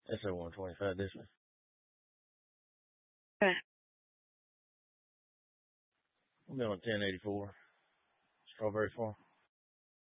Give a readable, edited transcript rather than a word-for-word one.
That's at 125 this one. Okay. I'm going 1084. Strawberry farm.